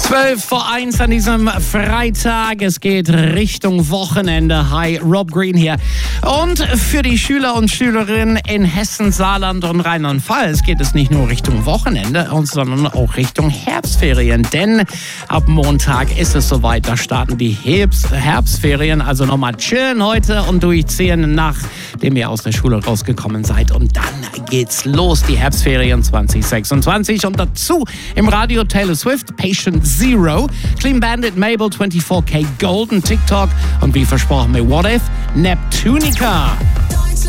12:01 an diesem Freitag. Es geht Richtung Wochenende. Hi, Rob Green hier. Und für die Schüler und Schülerinnen in Hessen, Saarland und Rheinland-Pfalz geht es nicht nur Richtung Wochenende, sondern auch Richtung Herbstferien. Denn ab Montag ist es soweit. Da starten die Herbstferien. Also nochmal chillen heute und durchziehen, nachdem ihr aus der Schule rausgekommen seid. Und dann geht's los, die Herbstferien 2026. Und dazu im Radio Taylor Swift, Patient Zero, Clean Bandit, Mabel, 24K Golden, TikTok und wie versprochen mit What If, Neptunica.